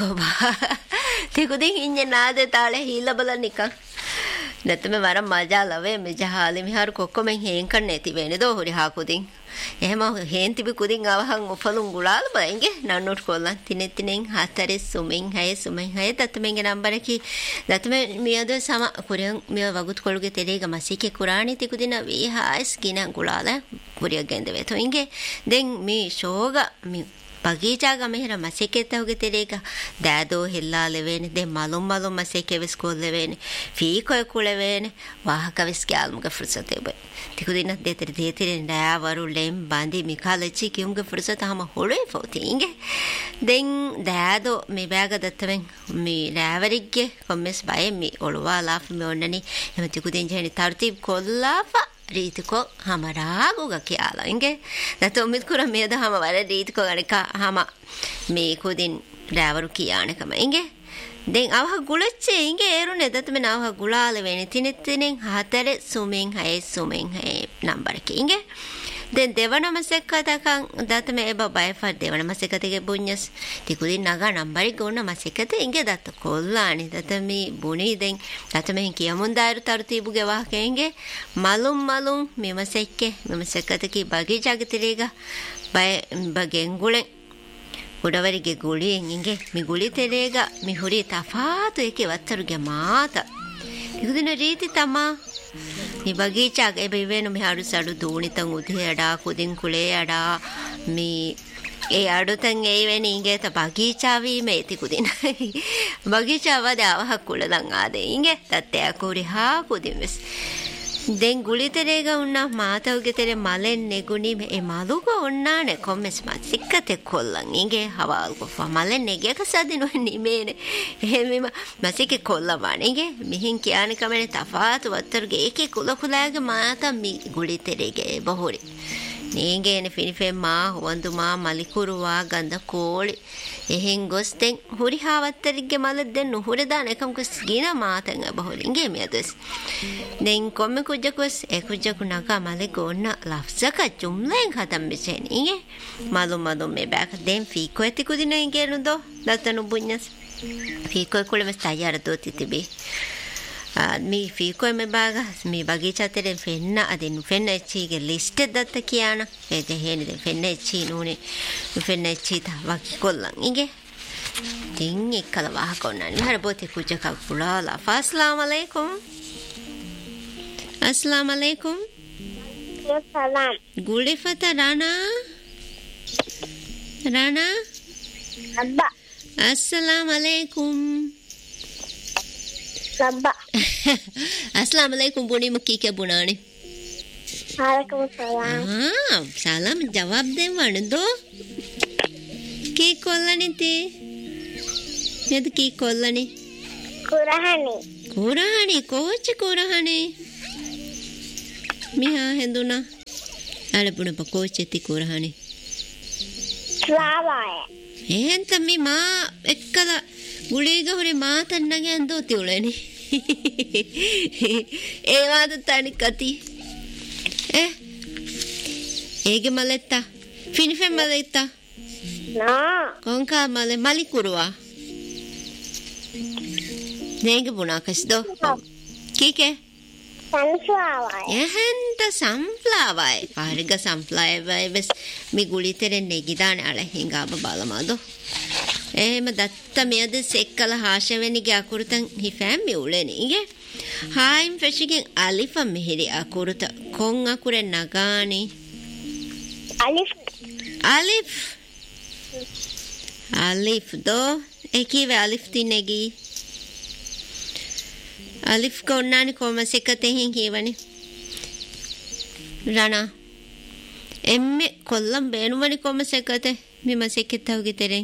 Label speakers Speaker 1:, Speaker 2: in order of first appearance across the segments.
Speaker 1: කොබා තිකුදින් ඉන්නේ නාදේ තාලේ හීලා බලනිකන් නැත්නම් වරම් මජා ලවේ මෙජහාලි මිහාරු කොක්කොමෙන් හේන් කන්නේ නැති වෙන්නේ දෝ හොරි හාකුදින් එහෙම හේන් තිබි කුදින් අවහන් උපලුන් ගුලාල බලංගේ නන්නොට් කොල්ලන් තිනෙත්තිනෙන් හතරේ සුමින් හය දත්තමෙන්ගේ නම්බර කි දත්තම මියද සම කුරියන් මිය වගුත් කොළුගේ තෙරේග මසිකේ කුරාණි තිකුදින වී හාස් කින ගුලාල කුරිය ගෙන්ද වෙතෝ ඉංගේ දෙන් මේ ෂෝග මේ ಬಗೀಚಾಗ ಮೆಹರ ಮಸೆಕೆತ್ತ ಹೋಗಿ ತೆರೆಗ ದಾದೋ ಹೆಲ್ಲಾ ಲೆವೇನೆ ದೆ ಮಲುಂ ಮಲುಂ ಮಸೆಕೆ ವಿಸ್ಕೋಲ್ ಲೆವೇನೆ ಫೀಕೊಯ ಕುಳೆವೇನೆ ವಾಹಕ ವಿಸ್ಕೆ ಆಲ್ಮುಗ ಫುರ್ಸತೆ ಬೈ ತಿಕುದಿನ ದೇತರಿ ದೇತಿರಿ ದಾವರು ಲೆಂ ಬಾಂದಿ ಮಿಕಾಲಚಿ ಕಿಯುಂಗ ಫುರ್ಸತ ಹಮ ಹೊಳೆ ಫೋತಿ ಇಂಗೆ then ದಾದೋ me bag ದತ್ತವೆನ್ me ಲಾವರಿಗ್ಗೆ ಕೊಮ್ಮೆಸ್ by me ಒಳುವಾ laugh me ಒನ್ನನಿ M ತಿಕುದಿನ ಜೆನಿ ತರ್ತಿಬ್ ಕೊಲ್ಲಾಫ රීතිකෝ හමරාගුග කියලා ඉංගේ නැත උමිත් කුර මේද හම වර රීතිකෝ ගණක හම මේ කුදින් රෑවරු කියානකම ඉංගේ දැන් අවහ ගුලච්චේ ඉංගේ ඒරුනේ දතම නවහ ගුලාල වෙන්නේ තිනෙත්තිනෙන් හතරේ සුමින් හය නම්බර කි ඉංගේ දැන් දෙවන මසෙක්කතකන් දතම එබ බයෆර් දෙවන මසෙකතගේ බුඤ්ඤස් තිකුදින් නගා නම්බරි ගොන්න මසෙකත ඉංගේ දත කොල්ලානි දතමි බුණි දැන් දතමෙන් කියමුන් දායරු තරුතිබුගේ වාහකෙන්ගේ මලුම් මෙමසෙක්කතකි බගීචාගේ තිරේග බය බගෙන්ගුලෙන් උඩවරිගේ ගුලියෙන් ඉංගේ මි ගුලි තෙරේග මි හුරි තෆාතු එකේ වත්තරුගේ මාත තිකුදින රීති තමා මේ බගීචාග එබ ඉවෙන මෙහාරු සඩු දූනිතන් උදේඩා කුදින් කුලේඩා මේ ඒ අඩුතන් ඒ වෙන ඉංගේ ත බගීචාවී මේ තිකුදින බගීචාවද අවහ කුලලන් ආදේ ඉංගේ තත්තේ අකුරි හා කුදින් වෙස් දැන් ගුලිතරේග උන්නා මාතවගේ තෙරේ මලෙන් නෙගුණි මේ මලුක ඔන්නානේ කොම්මස් මසික්කතේ කොල්ලන් ඉංගේ හවාල් කොෆා මලෙන් නෙගයක සදිනු නිමේනේ එහෙමම මසිකේ කොල්ලමානේ ඉංගේ මිහින් කියන්නේ කමනේ තෆාතු වත්තරගේ ඒකේ කුලකුලාගේ මාතා මි ගුලිතරේගේ බහොරි නේගේනේ ෆිනිෆෙන් මා හොඳුමා මලිකුරුවා ගඳ කෝලි එහෙන් ගොස්තෙන් හුරි හාවත්තරිගේ මල දෙන්න නුහුර දාන එකම කුස් ගින මාතන් බහොලින්ගේ මියදස් දැන් කොම්මෙ කුජකුස් ඒ කුජකු නගා මලේ ගොන්න ලෆ්සක ජුම්ලෙන් හතම් මෙසෙන් ඉගේ මලු මේ බෑක දැන් ෆීකෝ ඇති කුදින ඉගේ නුදෝ දතනු බුඤ්ඤස් ෆීකෝ කුලෙම තයාර දෝති තිබේ මේ ෆීකෝ මේ බාග මේ බගීචාතරෙන් ෆෙන්න අදින් ෆෙන්න එච්චිගේ ලිස්ට් එක දත්ත කියාන ඒ දෙහෙනි දෙ ෆෙන්න එච්චි නූනේ ෆෙන්න එච්චි තා වකි කොල්ලන් ඉගේ තින් එක්කල වහ කොන්නනි හර බොතේ කුජක පුලාලා अस्सलाम वालेकुम
Speaker 2: सलाम
Speaker 1: गुलिफता राना
Speaker 2: अब्बा
Speaker 1: अस्सलाम वालेकुम
Speaker 2: अब्बा
Speaker 1: अस्सलाम वालेकुम बुनी मुक्की के बुनाने
Speaker 2: वालेकुम सलाम
Speaker 1: हाँ सलाम जवाब दे वन दो की कोल्लनी थी यद की कोल्लनी कुराहानी कोच कुराहानी मिहा हेंदुना अरे पुणे पकोचे ती कुराहानी
Speaker 2: स्वावाय
Speaker 1: එහෙන් තමයි මා එක්කල ගුලීග හොරේ මා තන්නගේ අන්දෝ තියුලනේ ඒ වාද තනි කති ඒගේ මලෙත්තා ෆිනිෆෙන් මලෙත්තා
Speaker 2: නා
Speaker 1: කොන්කා මලෙ මලි කුරුවා නේගේ බුණාකස්දෝ කීකේ
Speaker 2: sunflower
Speaker 1: එහෙන්ට සන්ෆ්ලවර් පාරිග සන්ෆ්ලවර් වෙස් මි ගුලිතරෙන් නෙගිදානේ අල හිඟාබ බලමදෝ එහෙම දත්ත මෙයද සෙක්කල හාෂවෙනිගේ අකුරුතන් හිෆෑම් මිඋලෙනි ඉගේ හායිම් ෆෙෂිගෙන් අලිෆ මෙහෙරි අකුරුත කොන් අකුරෙන් නගානි අලිෆ් දෝ ඒකීවේ අලිෆ් තිනෙගී अलिफ को उन्नाने को मसेकते हैं कि बने राना एम्मे कोल्लम बेनुमनी को मसेकते मी मसेकता होगी तेरे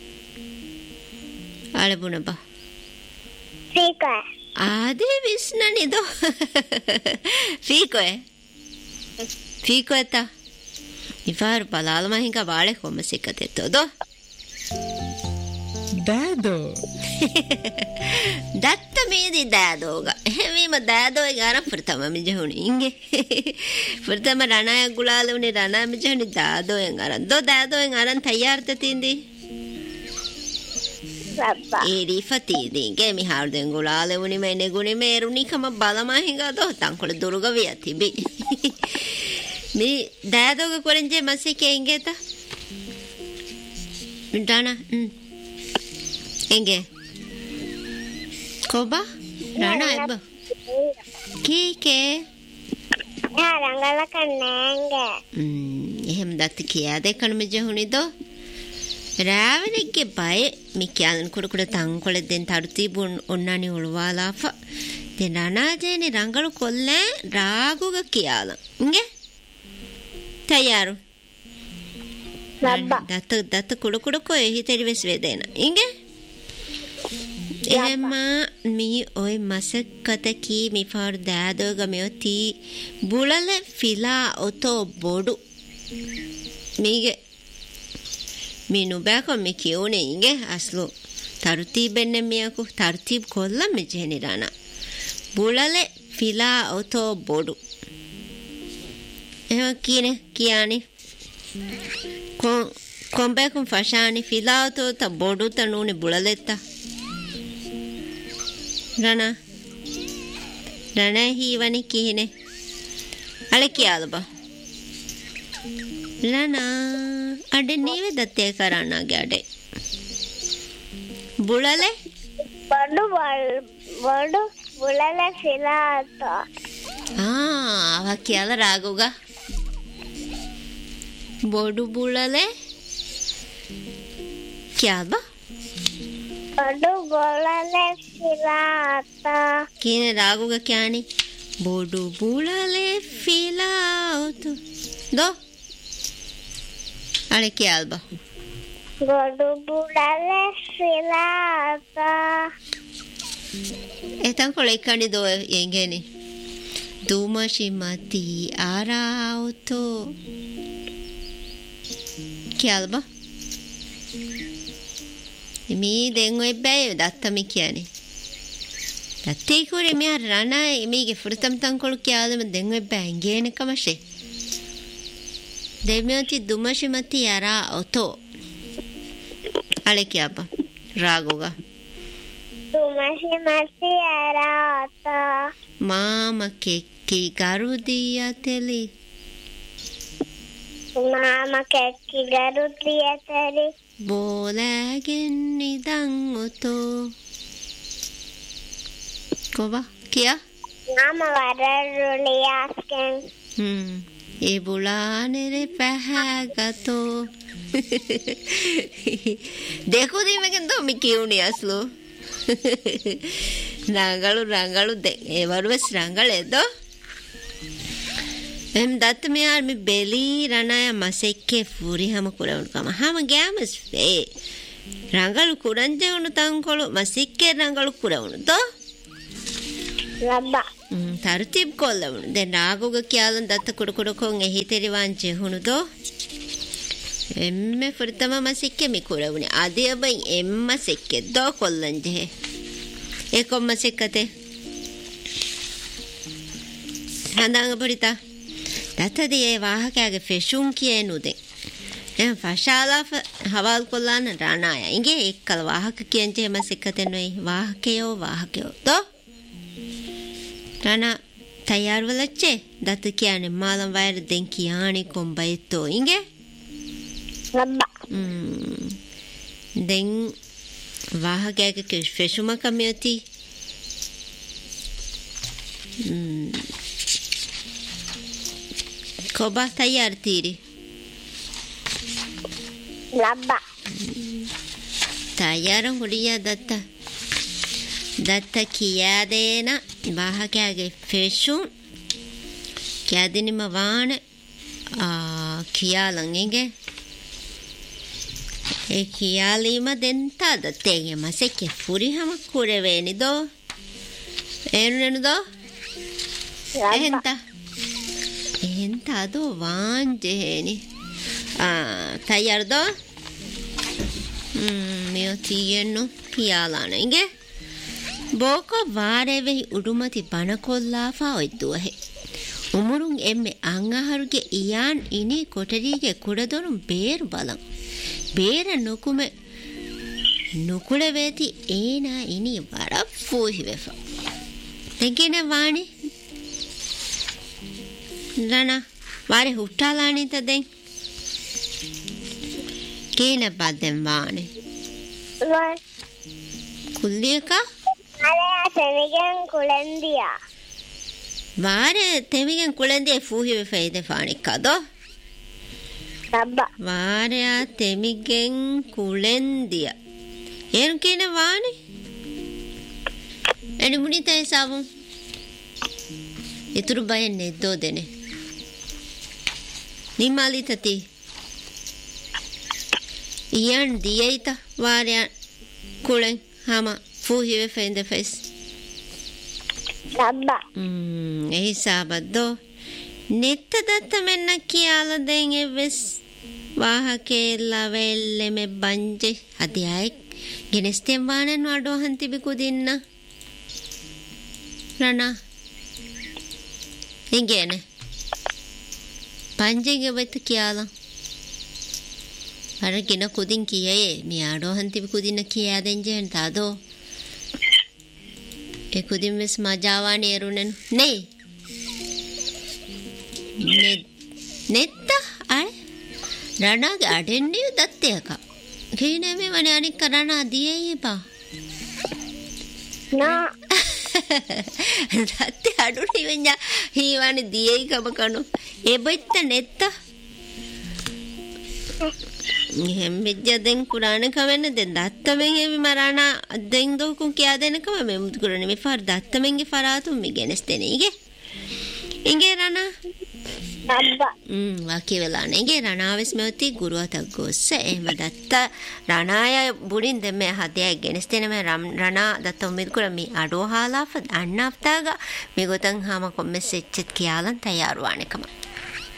Speaker 1: आले बुनबा
Speaker 2: फीको
Speaker 1: आदे विस्ननी दो फीको है ता इफार पलाल महिंगा बाले को मसेकते तो दो
Speaker 3: दादो
Speaker 1: දත්ත මේදී දාදෝග එහෙමම දාදෝයි ගාන ප්‍රථම මිජහුණි ඉංගේ ප්‍රථම රණය ගුලාලුනේ රණය මිජහුණි දාදෝයෙන් අරන් දෝ දාදෝයෙන් අරන් තයාරත තින්දී
Speaker 2: Rabba.
Speaker 1: Erifatidinge mi hardengulale unimene gunimeru nikama balamahinga do tankole duruga viatibi. Mi dadoga korenje masike ingeta. Dana. Enge. Koba? Dana eba. Kike.
Speaker 2: Rangala kannenge.
Speaker 1: එහෙම දත් කියා දෙකන මෙජහුනිදෝ රාවනෙක්ගේ බය මිකියන් කුඩ තංකොල දෙන් තරුතිබුන් ඔන්නනි උළුවාලාෆ දෙන අනාජේනි රංගලු කොල්ලෑ රාගුග කියාලා ඉංගේ තයාරු
Speaker 2: Rabba.
Speaker 1: දත කුඩ කොය හිතෙරි වෙස් වේදේන ඉංගේ එහෙම මී ඔය මසකත කී මිෆාර් දාදෝග මෙොති බුලල ෆිලා ඔතෝ බොඩු මීගේ මීනු බෑකො මි කියෝනේ ඉංගේ අස්ලෝ තරුතිබෙන්නේ මියකු තරුතිබ් කොල්ල මෙජෙනි රාන බුලල ෆිලා ඔතෝ බොඩු එහෙම කීනේ කියානි කොම්බේකුම් ෆෂානි ෆිලා ඔතෝ ත බොඩු තනුනේ බුලලෙත්තා රණ හීවනි කිහිනේ අල කියාලබා ලනා අඩ නීවේ දත්තේ කරන්නාගේ අඩේ බුලලේ
Speaker 2: බඩු බුලල සිලාත
Speaker 1: ආ කියලා රාගුගා බොඩු බුලලේ කියාබා
Speaker 2: බඩු බුලල සිලාත
Speaker 1: කිනේ රාගුගා කියانی බොඩු බුලලේ ෆිලාතු දෝ අනේ කියල්බා
Speaker 2: බඩු බුලල සිලාත
Speaker 1: එතන් කොලේ කණි දෝ යංගේනි දුමෂිමති ආරාවතෝ කියල්බා මේ දෙන් ඔය බෑ දත්තමි කියන්නේ දත්තේ කුරේ මෙයා රණයි මේගේ ෆුරතම් තංකොල කියලාම දෙන් ඔය බෑ ගේන කමෂේ දෙමියති දුමෂිමති ආරා ඔතෝ අලේ කියපා රාගෝගා
Speaker 2: දුමෂිමති ආරාත
Speaker 1: මාමා කෙක්කි ගරුදියා තෙලි
Speaker 2: මාමා කෙක්කි ගරුදියා තෙලි
Speaker 1: බෝලෑගෙන් නිදන් ඔතෝ කොබා කියා
Speaker 2: මාම වරරුලියාස්කෙන්
Speaker 1: ඒ බුලානෙරේ පැහැගතෝ දෙකුදීමකින් දෝ මි කියුනේ අස්ලෝ රංගලු ඒ වරුවස් රංගලෙදෝ එම් දත් මෙයාර මි බෙලි රණය මසෙක්කේ ෆුරි හම කුරවුනකම හම ගෑමස් ඒ රංගලු කුරංජේ උණු තංකොළු මසික්කේ රංගලු කුරවුනු දෝ
Speaker 2: රබ්බා
Speaker 1: තරුතිබ් කොල්ලවුනු දැන් රාගුග කියලන් දත්ත කුඩ කොන් එහි තෙරිවාංචේ හුණු දෝ එම්මෙ ෆුරිතම මසික්කේ මි කුරවුනේ අදියබෙන් එම්ම සෙක්කේ දෝ කොල්ලංජේ ඒ කොම්ම සෙක්කතේ හඳංග පුරිතා දත්තදී ඒ වාහකයාගේ ෆෙෂුම් කියනුදේ එම් ෆෂාලා හවල් කොල්ලාන රානාය ඉංගේ එක්කල වාහක කියන්නේ එම සෙක්කතෙන් වෙයි වාහකයෝ දෝ රානා තයාර් වලච්චේ දත්ත කියන්නේ මාලම් වයර දෙන් කියානි කොම්බයිතෝ ඉංගේ
Speaker 2: රබ්බා
Speaker 1: දෙන් වාහකයාගේ ෆෙෂුම කමියති කොබා තයාර් තීරි
Speaker 2: රබ්බා
Speaker 1: තයාර හොඩියා දත්ත කියා දේන වාහකයාගේ ෆෙෂුම් කියදිනිම වාන කියාලන් ඉගේ ඒ කියාලීම දෙන්තා දත්තේගේ මසෙක්කේ ෆුරිහම කුරවේනි දෝ එනුනෙනු දෝ එහෙන්තා දෝ වාංජේනි තයාර දෝ මෙයෝ තියෙන්නු කියාලාන ඉගේ බෝක වාරෙවෙහි උඩුමති බණකොල්ලාෆා ඔයිදුවහෙ උමුරුන් එම්මෙ අංගහරුගේ ඉයාන් ඉනි කොටරීගේ කුඩදොරුම් බේරු බලන් බේර නොකුමෙ ನುಕುಳೆ ವೇತಿ ಏನ ಇನಿ ವರ ಫೂಹಿ ವೆಫ ತೆಗಿನ ವಾಣಿ ರಣ ವಾರೆ ಹುಟ್ಟಾಲಾಣಿ ತದೆ ಕೇನ ಬಾದೆಂ ವಾಣಿ ಕುಲ್ಲಿಯಕ
Speaker 2: ತೆಮಿಗೆನ್ ಕುಳೆಂದಿಯ
Speaker 1: ವಾರೆ ತೆಮಿಗೆನ್ ಕುಳೆಂದಿಯ ಫೂಹಿ ವೆಫ ಇದೆ ಫಾಣಿಕ್ಕದೋ
Speaker 2: ರಬ್ಬ
Speaker 1: ವಾರೆ ತೆಮಿಗೆನ್ ಕುಳೆಂದಿಯ ಏನು ಕೇನ ವಾಣಿ ಎನಿ ಮುನಿತ ಹಿಸಾಬು ಇತುರು ಬಯ ನೆದ್ದೋದೆನೆ ನಿಮ್ಮಾಲಿ ತತಿ ಇಯನ್ ದಿಯೈತ ವಾರೆ ಕುಳೆಂ ಹಾಮ ಫೂಹಿವೆ ಫೆಂದೆ ಫೈಸ್
Speaker 2: ರಬ್ಬ
Speaker 1: ಹಿಸಾಬದ್ದೋ ನೆತ್ತ ದತ್ತ ಮೆನ್ನ ಕಿಯಾಲ ದೆಂ ಎವ್ವೆಸ್ ವಾಹಕೆ ಲವೆಲ್ಲೆ ಮೆ ಬಂಜೆ ಅದ್ಯಾಯ್ ගෙනස්තෙන් වානන් වඩුවහන් තිබිකු දෙන්න රණ ಹಿಂಗೇನೆ ಪಂಜೆಗೆ ಬೈತ ಕಿಯಾಲ ಹೊರಗಿನ ಕುದಿನ್ ಕಿಯೇ ಮಿ ಆಡೋಹನ್ ತಿಬಿ ಕುದಿನ ಕಿಯಾದೆಂಜೆ ಅಂತಾದೋ ಎ ಕುದಿನ್ ವೆಸ್ ಮಜಾವಾಣಿ ಎರುನೆನ್ ನೇ ನೆತ್ತ ಅಳೆ ರಣಾಗೆ ಅಡೆನ್ನಿಯು ದತ್ತೆಯಕ ಘೀನಮೆ ಮನೆ ಅನಿಕ ರಣ ದಿಯೇ ಬಾ
Speaker 2: ನಾ
Speaker 1: දත්තේ අඩුනේ වෙඤ්ඤා හීවානි දියයි කමකනු ඒ බෙත්ත නෙත්ත මෙහෙම්බෙජ්ජෙන් කුරාන කවෙන්න දෙන් දත්තමෙන් එවි මරාණ දෙන් දෝකුන් කියා දෙනකම මේ මුදු කුරනේ මේ ෆර් දත්තමෙන්ගේ ෆරාතුම් මේ ගෙනස් දෙනීගේ ඉංගේ රණ
Speaker 2: රබ්බ
Speaker 1: වාක්‍ය වෙලානේ ඉංගේ රණාවෙස් මෙවති ගුරුවතක් ගොස්ස එහෙම දත්ත රණාය බුරින් දෙමෙ හදේ ගෙනස් දෙන මේ රණා දත්ත උමිද කුර මේ අඩෝ හාලාෆ අන්නෆ්තාග මේ ගොතන් හාම කොම්මෙස් එච්චත් කියාලන් තයාරුවානකම